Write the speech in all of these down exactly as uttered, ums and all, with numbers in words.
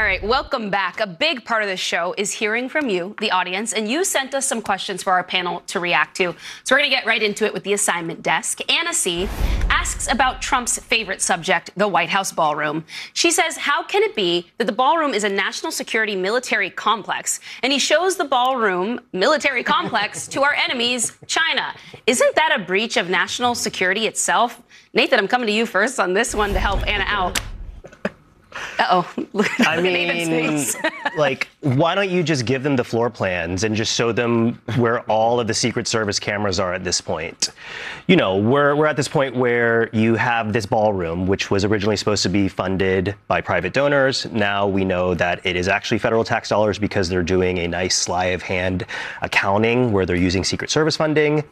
right, welcome back. A big part of this show is hearing from you, the audience, and you sent us some questions for our panel to react to. So we're going to get right into it with the assignment desk. Anna C. asks about Trump's favorite subject, the White House ballroom. She says, how can it be that the ballroom is a national security military complex, and he shows the ballroom military complex to our enemies, China? Isn't that a breach of national security itself? Nathan, I'm coming to you first on this one to help Anna out. Uh-oh. I mean, like, why don't you just give them the floor plans and just show them where all of the Secret Service cameras are at this point? You know, we're, we're at this point where you have this ballroom, which was originally supposed to be funded by private donors. Now we know that it is actually federal tax dollars because they're doing a nice sleight of hand accounting where they're using Secret Service funding.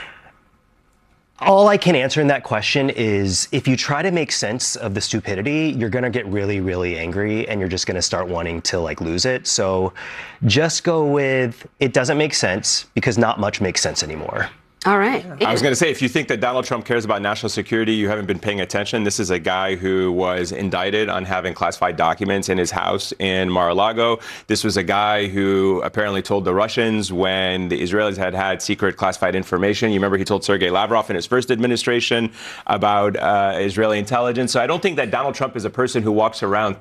All I can answer in that question is if you try to make sense of the stupidity, you're going to get really, really angry and you're just going to start wanting to like lose it. So just go with it doesn't make sense because not much makes sense anymore. All right. I was going to say, if you think that Donald Trump cares about national security, you haven't been paying attention. This is a guy who was indicted on having classified documents in his house in Mar-a-Lago. This was a guy who apparently told the Russians when the Israelis had had secret classified information. You remember he told Sergei Lavrov in his first administration about uh, Israeli intelligence. So I don't think that Donald Trump is a person who walks around